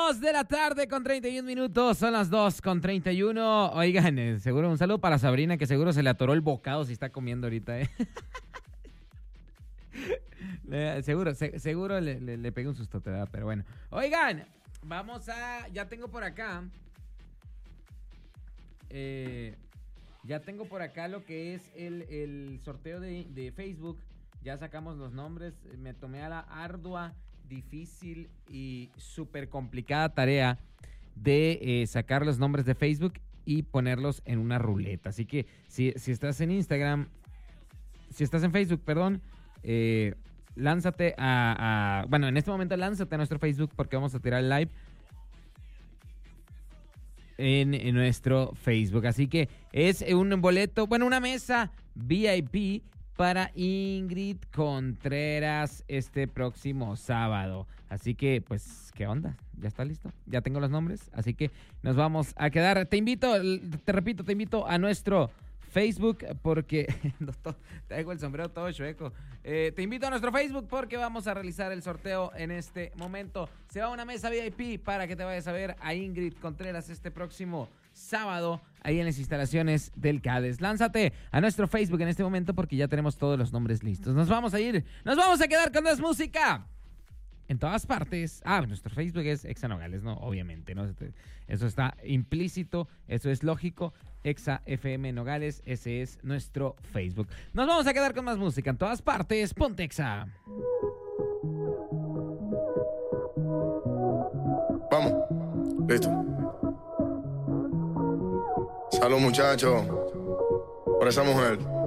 2 de la tarde con 31 minutos. Son las 2 con 31. Oigan, seguro un saludo para Sabrina, que seguro se le atoró el bocado si está comiendo ahorita, ¿eh? Seguro le pegué un sustote, ¿verdad? Pero bueno. Oigan, ya tengo por acá. Ya tengo por acá lo que es el sorteo de Facebook. Ya sacamos los nombres. Me tomé a la ardua, difícil y súper complicada tarea de sacar los nombres de Facebook y ponerlos en una ruleta. Así que si estás en Instagram, si estás en Facebook, perdón, lánzate bueno, en este momento lánzate a nuestro Facebook porque vamos a tirar el live en nuestro Facebook. Así que es un boleto, bueno, una mesa VIP para Ingrid Contreras este próximo sábado. Así que, pues, ¿qué onda? ¿Ya está listo? Ya tengo los nombres, así que nos vamos a quedar. Te invito a nuestro Facebook porque... Traigo el sombrero todo chueco. Te invito a nuestro Facebook porque vamos a realizar el sorteo en este momento. Se va a una mesa VIP para que te vayas a ver a Ingrid Contreras este próximo sábado ahí en las instalaciones del CADES. Lánzate a nuestro Facebook en este momento porque ya tenemos todos los nombres listos. Nos vamos a quedar con más música en todas partes. Nuestro Facebook es Exa Nogales, ¿no? Obviamente, ¿no? Eso está implícito, eso es lógico. Exa FM Nogales, ese es nuestro Facebook. Nos vamos a quedar con más música en todas partes. Ponte Exa. Vamos, listo. Salud, muchachos, por esa mujer.